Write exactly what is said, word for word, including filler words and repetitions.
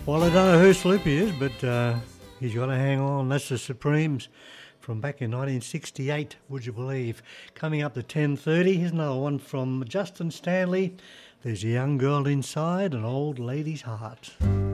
Well, I don't know who Sloopy is, but uh, he's got to hang on. That's the Supremes from back in nineteen sixty-eight, would you believe? Coming up to ten thirty, here's another one from Justin Stanley. There's a young girl inside an old lady's heart.